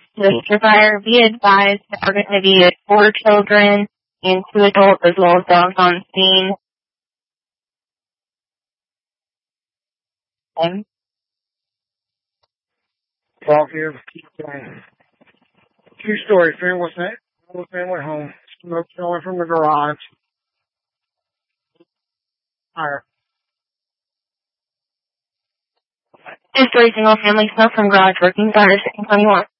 Mr. Fire, be advised that we're going to be 4 children and 2 adults as well as dogs on scene. Okay. Talk here. Keep going. 2-story family home. Smoke showing from the garage. Fire. 2-story single family smoke from garage working started 221.